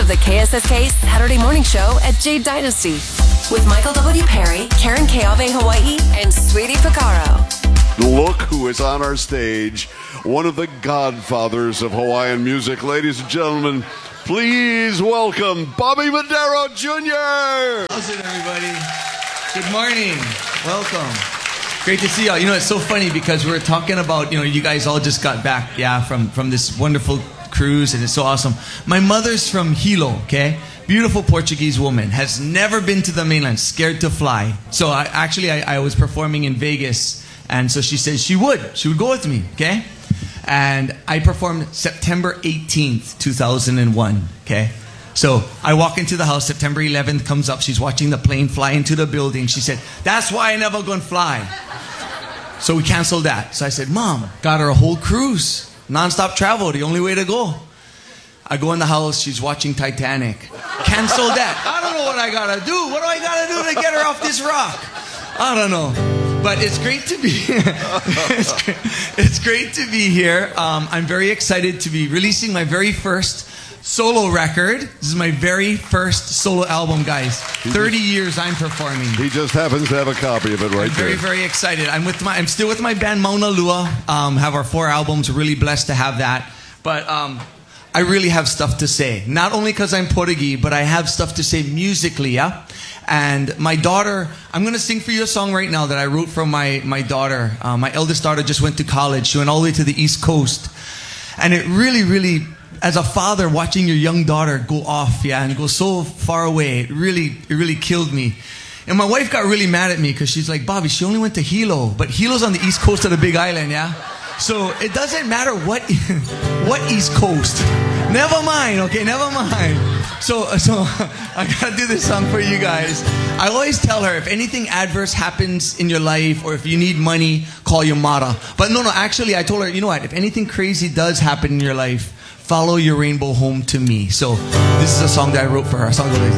of the KSSK Saturday Morning Show at Jade Dynasty with Michael W. Perry, Karen Keave Hawaii, and Sweetie Picaro. Look who is on our stage, one of the godfathers of Hawaiian music. Ladies and gentlemen, please welcome Bobby Madero Jr. How's it, everybody? Good morning. Welcome. Great to see y'all. You know, it's so funny because we were talking about, you guys all just got back, from this wonderful cruise, and it's so awesome. My mother's from Hilo, okay? Beautiful Portuguese woman, has never been to the mainland, scared to fly. So I was performing in Vegas, and so she said she would go with me, okay? And I performed September 18th, 2001, okay? So I walk into the house, September 11th comes up, she's watching the plane fly into the building. She said, "That's why I never gonna fly." So we canceled that. So I said, "Mom, got her a whole cruise, non-stop travel, the only way to go." I go in the house, she's watching Titanic. Cancel that. I don't know what I gotta do. What do I gotta do to get her off this rock? I don't know. But it's great to be it's great to be here. I'm very excited to be releasing my very first solo record. This is my very first solo album, guys. 30 years I'm performing. He just happens to have a copy of it right there. Very, very excited. I'm still with my band Mauna Lua. Have our 4 albums. Really blessed to have that. But I really have stuff to say. Not only because I'm Portuguese, but I have stuff to say musically, yeah? And my daughter, I'm going to sing for you a song right now that I wrote for my daughter. My eldest daughter just went to college. She went all the way to the East Coast. And it really, really, as a father, watching your young daughter go off, and go so far away, it really killed me. And my wife got really mad at me because she's like, "Bobby, she only went to Hilo." But Hilo's on the East Coast of the Big Island, yeah? So it doesn't matter what East Coast. Never mind, okay, never mind. So I gotta do this song for you guys. I always tell her, if anything adverse happens in your life or if you need money, call your mara. But no, actually I told her, you know what, if anything crazy does happen in your life, follow your rainbow home to me. So this is a song that I wrote for her. A song goes like this.